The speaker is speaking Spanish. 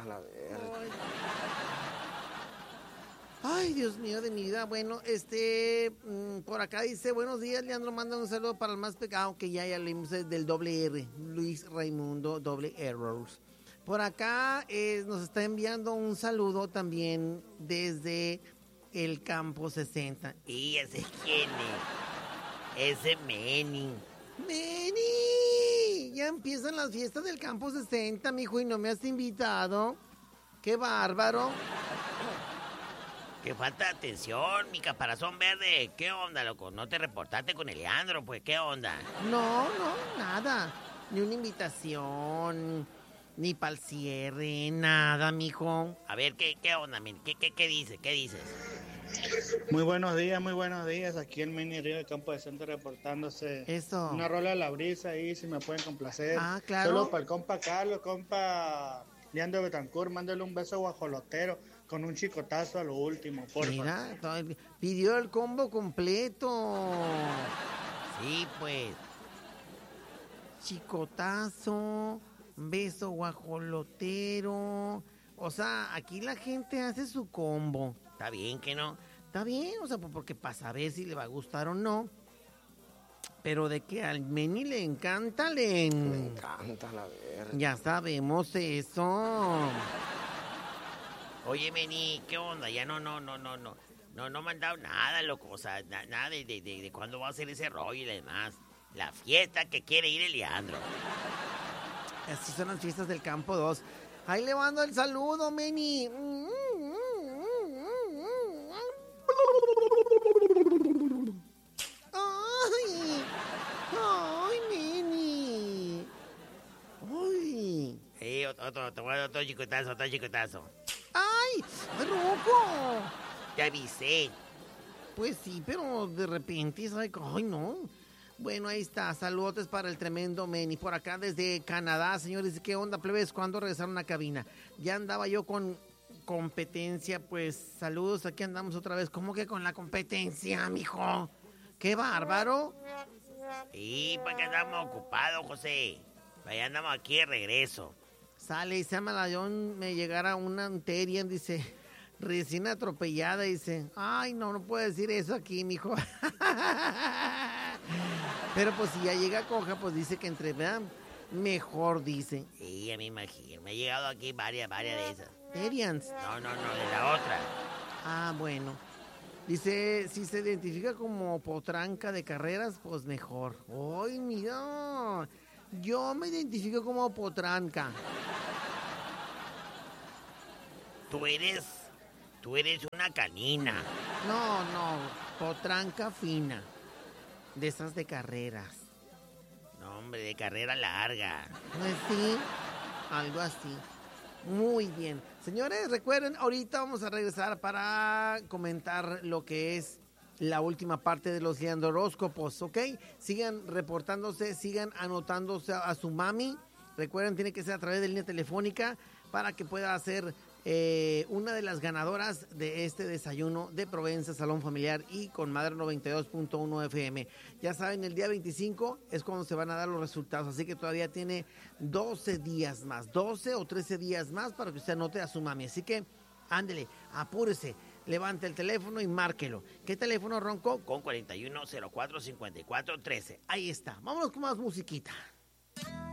la verga. Ay, Dios mío de mi vida. Bueno, por acá dice, buenos días, Leandro, manda un saludo para el más pecado, que ya leímos del doble R, Luis Raimundo, doble errors. Por acá nos está enviando un saludo también desde el Campo 60. ¿Y ese quién es? Ese Meni. ¡Meni! Ya empiezan las fiestas del Campo 60, mijo, y no me has invitado. ¡Qué bárbaro! Que falta de atención, mi caparazón verde. ¿Qué onda, loco? ¿No te reportaste con el Leandro? Pues, ¿qué onda? No, nada. Ni una invitación, ni pa'l cierre, nada, mijo. A ver, ¿qué onda, Meni? ¿Qué dices? ¿Qué dices? Muy buenos días. Aquí el Mini Río de Campo de Centro reportándose. Eso. Una rola de La Brisa ahí, si me pueden complacer. Ah, claro. Solo para el compa Carlos, compa Leandro Betancourt, mándale un beso guajolotero con un chicotazo a lo último, porfa. Mira, pidió el combo completo. Sí, pues. Chicotazo, beso guajolotero. O sea, aquí la gente hace su combo. Está bien que no. Está bien, o sea, porque para saber si le va a gustar o no. Pero de que al Meni le encanta, Me encanta la verga. Ya sabemos eso. Oye, Meni, ¿qué onda? Ya no me han dado nada, loco. O sea, nada de cuándo va a ser ese rollo y demás. La fiesta que quiere ir el Leandro. Así son las fiestas del Campo 2. Ahí le mando el saludo, Meni. ¡Ay, Meni! ¡Ay! Otro chicotazo. ¡Ay! ¡Roco! Te avisé. Pues sí, pero de repente, ¿sabe? ¡Ay, no! Bueno, ahí está. Saludos para el tremendo Meni. Por acá desde Canadá, señores. ¿Qué onda, plebes? ¿Cuándo regresaron a cabina? Ya andaba yo con competencia, pues saludos. Aquí andamos otra vez. ¿Cómo que con la competencia, mijo? ¡Qué bárbaro! Sí, porque andamos ocupados, José. Allá andamos aquí de regreso. Sale y se llama la John, me llegara una anteria, dice, recién atropellada, dice, ay, no puedo decir eso aquí, mijo. Pero pues si ya llega coja, pues dice que entre, ¿verdad? Mejor, dice. Sí, ya me imagino. Me ha llegado aquí varias de esas. Terians. No, de la otra. Ah, bueno. Dice, si se identifica como potranca de carreras, pues mejor. ¡Ay, mira! Yo me identifico como potranca. Tú eres una canina. No, potranca fina. De esas de carreras. No, hombre, de carrera larga. Pues sí, algo así. Muy bien. Señores, recuerden, ahorita vamos a regresar para comentar lo que es la última parte de los Leandro horóscopos, ¿ok? Sigan reportándose, sigan anotándose a su mami. Recuerden, tiene que ser a través de línea telefónica para que pueda ser una de las ganadoras de este desayuno de Provenza, Salón Familiar y con Madre 92.1 FM. Ya saben, el día 25 es cuando se van a dar los resultados, así que todavía tiene 12 días más, 12 o 13 días más para que usted anote a su mami. Así que, ándele, apúrese, levante el teléfono y márquelo. ¿Qué teléfono, Ronco? Con 4104-5413. Ahí está, vámonos con más musiquita.